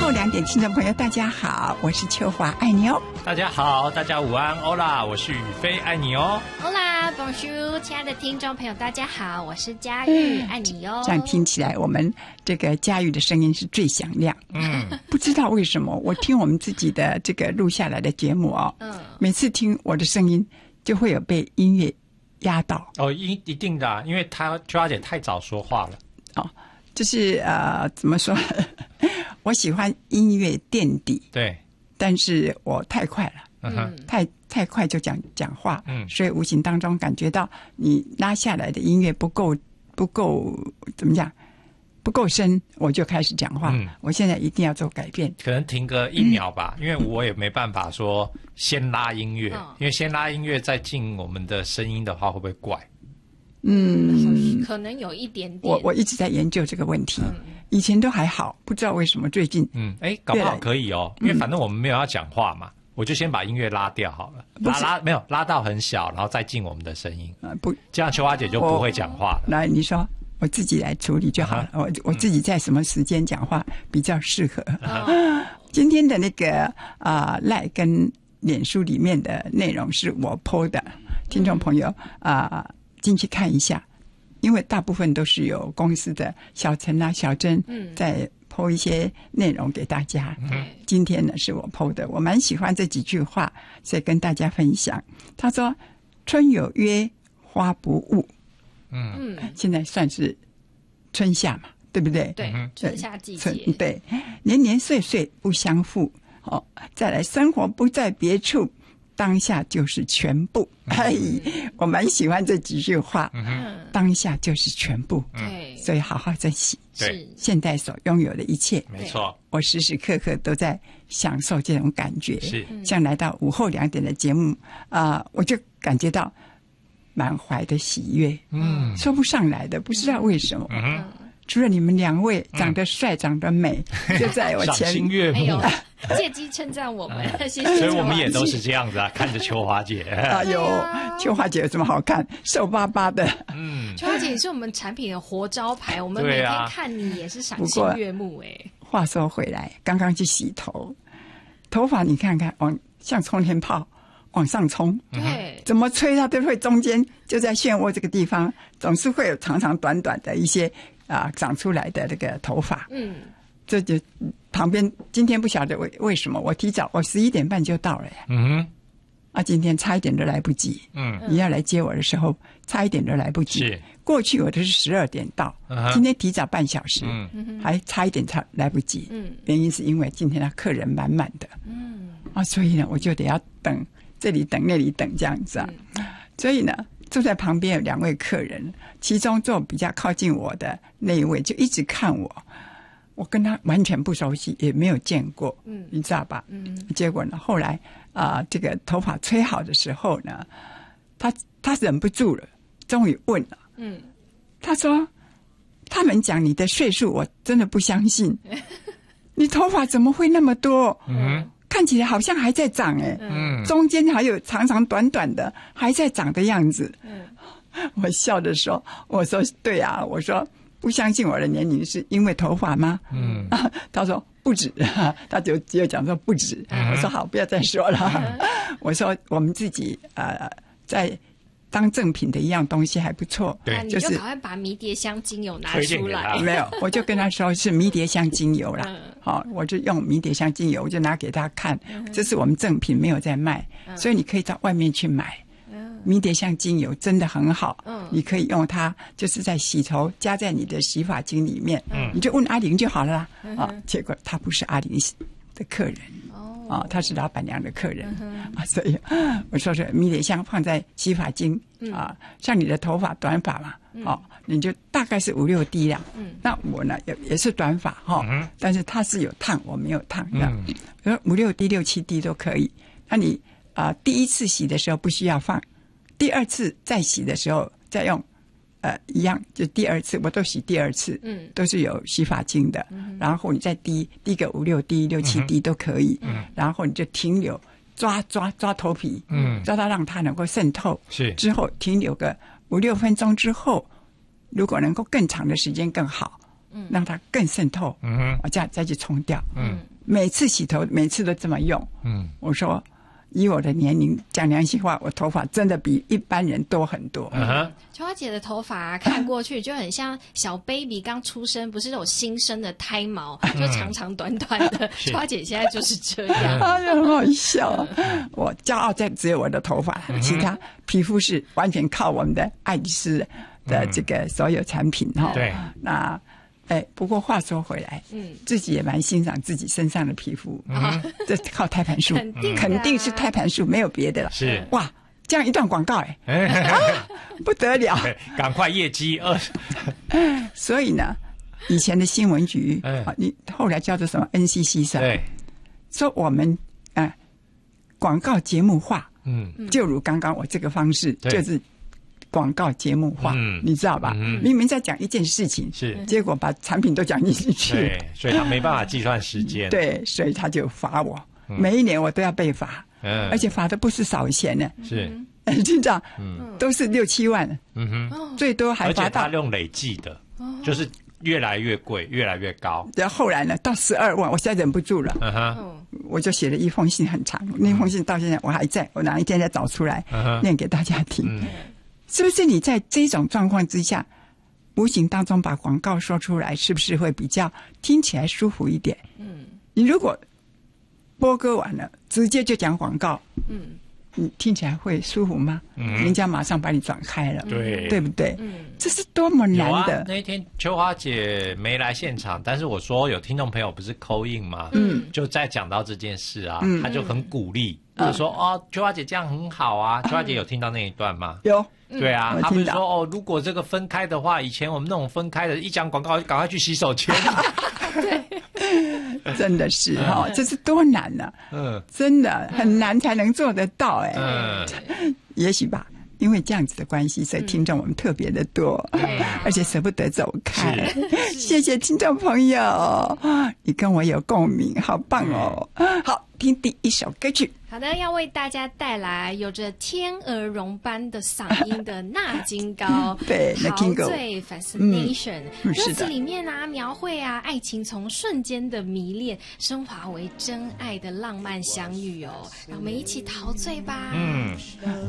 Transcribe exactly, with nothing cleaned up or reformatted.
后两点，听众朋友大家好，我是秋华，爱你哦。 大家好，大家午安，欧啦，我是宇飞，爱你哦。 欧啦 Bonjour， 亲爱的听众朋友大家好，我是佳玉，爱你哟。 这样听起来，我们这个佳玉的声音是最响亮。嗯，不知道为什么，我听我们自己的这个录下来的节目哦，嗯，每次听我的声音，就会有被音乐压到。 哦，一一定的、啊，因为她秋华姐太早说话了。 哦，就是呃，怎么说？我喜欢音乐垫底， 对， 但是我太快了，嗯，太太快就讲讲话，嗯，所以无形当中感觉到你拉下来的音乐不够不够怎么讲不够深，我就开始讲话。嗯，我现在一定要做改变， 可能停个一秒吧，嗯、因为我也没办法说先拉音乐，哦、因为先拉音乐再进我们的声音的话，会不会怪？ 嗯，可能有一点点。 我我一直在研究这个问题，嗯、以前都还好，不知道为什么最近， 嗯，哎，搞不好可以哦，因为反正我们没有要讲话嘛，嗯、我就先把音乐拉掉好了，拉拉没有拉到很小，然后再进我们的声音，啊、不，这样秋花姐就不会讲话了。 来，你说。我自己来处理就好了。我、uh-huh. 我自己在什么时间讲话比较适合？ Uh-huh. 今天的那个啊赖跟脸书里面的内容是我 po 的，听众朋友啊进去看一下，因为大部分都是有公司的小陈啊、小珍在 po 一些内容给大家。Uh-huh. 今天呢是我 po 的，我蛮喜欢这几句话，所以跟大家分享。他说：“春有约，花不误。”嗯，现在算是春夏嘛，对不对？ 对，春夏季节。 对，年年岁岁不相负。哦，再来，生活不在别处，当下就是全部。哎、嗯，我蛮喜欢这几句话。嗯，当下就是全部。对，所以好好珍惜。 对， 现在所拥有的一切。 没错， 我时时刻刻都在享受这种感觉。是，像来到午后两点的节目啊、呃，我就感觉到。满怀的喜悦，嗯，说不上来的，不知道为什么。嗯，除了你们两位长得帅、嗯、长得美，就在我前赏心悦目， 借机称赞我们，谢谢。 所以我们也都是这样子啊，看着秋华姐。 哎呦，秋华姐有这么好看，瘦巴巴的。 嗯，秋华姐也是我们产品的活招牌，我们每天看你也是赏心悦目哎。 话说回来，刚刚去洗头，头发你看看，往像冲天炮。往上冲，对，怎么吹它都会中间就在漩涡这个地方，总是会有长长短短的一些啊长出来的那个头发。嗯，这就旁边今天不晓得为为什么我提早我十一点半就到了呀。嗯，啊，今天差一点都来不及。嗯，你要来接我的时候差一点都来不及。是，过去我都是十二点到，嗯、今天提早半小时，嗯，还差一点差来不及。嗯，原因是因为今天的客人满满的。嗯，啊，所以呢我就得要等。这里等那里等这样子啊，嗯、所以呢，坐在旁边有两位客人，其中坐比较靠近我的那一位就一直看我，我跟他完全不熟悉，也没有见过，嗯，你知道吧？嗯，结果呢，后来啊、呃，这个头发吹好的时候呢，他他忍不住了，终于问了，嗯，他说：“他们讲你的岁数，我真的不相信，你头发怎么会那么多？”嗯。看起来好像还在长哎、欸，嗯，中间还有长长短短的还在长的样子。嗯，我笑着说：“我说对啊，我说不相信我的年龄是因为头发吗？”嗯，啊、他说不止，他就只有讲说不止。嗯、我说好，不要再说了。嗯、我说我们自己呃在。当赠品的一样东西还不错， 对，你就赶快把迷迭香精油拿出来。 没有，我就跟他说是迷迭香精油啦。好、嗯哦，我就用迷迭香精油，我就拿给他看，嗯、这是我们赠品，没有在卖，嗯、所以你可以到外面去买。嗯、迷迭香精油真的很好，嗯，你可以用它，就是在洗头加在你的洗发精里面，嗯，你就问阿玲就好了啦。啊、嗯哦，结果他不是阿玲的客人。哦，他是老板娘的客人、嗯、啊，所以我说说迷迭香放在洗发精、嗯、啊，像你的头发短发嘛，嗯、哦，你就大概是五六滴啦。嗯，那我呢也也是短发哈、哦嗯，但是它是有烫，我没有烫的，嗯，五六滴、六七滴都可以。那你啊、呃，第一次洗的时候不需要放，第二次再洗的时候再用。呃，一样，就第二次我都洗第二次，嗯，都是有洗发精的，嗯，然后你再滴滴个五六滴、六七滴都可以，嗯，然后你就停留，抓抓抓头皮，嗯，抓到让它能够渗透，是之后停留个五六分钟之后，如果能够更长的时间更好， 嗯，让它更渗透，嗯，我这样再去冲掉，嗯，每次洗头每次都这么用，嗯，我说以我的年龄讲良心话，我头发真的比一般人多很多。 嗯，秋花姐的头发、啊、看过去就很像小 baby 刚出生，不是那种新生的胎毛，嗯、就长长短短的。秋花姐现在就是这样， 哎呀，很好笑。我骄傲在只有我的头发，嗯、其他皮肤是完全靠我们的爱丽丝的这个所有产品哈。 对， 那。哎，不过话说回来，嗯，自己也蛮欣赏自己身上的皮肤，嗯，这靠胎盘素， 肯定、啊、 肯定是胎盘素，没有别的了。 是哇，这样一段广告、欸，哎、啊，不得了， 赶快业绩二。 所以呢，以前的新闻局，哎、啊，你后来叫做什么 N C C 上， 对， 说我们啊广告节目化，嗯，就如刚刚我这个方式，就是广告节目化，嗯、你知道吧？嗯、明明在讲一件事情， 是结果把产品都讲进去， 对，所以他没办法计算时间， 对，所以他就罚我，嗯、每一年我都要被罚，嗯、而且罚的不是少钱呢， 是， 经常，嗯，都是六七万，嗯哼，最多还罚到， 而且他用累计的，就是越来越贵，越来越高。 然后后来呢，到十二万，我实在忍不住了，嗯哼，我就写了一封信，很长，那封信到现在我还在，我哪一天再找出来念给大家听。嗯，是不是你在这种状况之下，无形当中把广告说出来，是不是会比较听起来舒服一点？嗯，你如果播歌完了，直接就讲广告，嗯，你听起来会舒服吗？嗯，人家马上把你转开了， 对， 对不对？嗯，这是多么难的。 啊、那一天秋花姐没来现场，但是我说有听众朋友不是 call in 吗？嗯，就在讲到这件事啊，嗯、他就很鼓励。就说哦，秋花姐这样很好啊。秋花姐有听到那一段吗？ 有， 对啊，他们说哦，如果这个分开的话，以前我们那种分开的，一讲广告就赶快去洗手间。 对，真的是哈、哦，这是多难呢、啊！嗯，真的很难才能做得到哎。嗯，也许吧。因为这样子的关系，所以听众我们特别的多，嗯、而且舍不得走开。谢谢听众朋友，你跟我有共鸣，好棒哦！好，听第一首歌曲。 好的，要为大家带来有着天鹅绒般的嗓音的纳金高， 对， 陶醉 Fascination。嗯、歌词里面啊，描绘啊爱情从瞬间的迷恋升华为真爱的浪漫相遇哦，让我们一起陶醉吧。嗯。